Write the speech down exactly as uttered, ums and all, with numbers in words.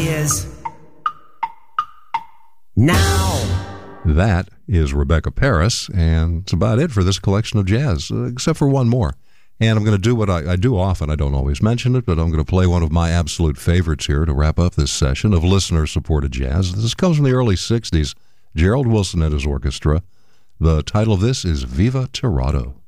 is now. That is Rebecca Paris, and it's about it for this collection of jazz, uh, except for one more. And I'm going to do what I, I do often. I don't always mention it, but I'm going to play one of my absolute favorites here to wrap up this session of listener-supported jazz. This comes from the early sixties. Gerald Wilson and his orchestra. The title of this is Viva Tirado.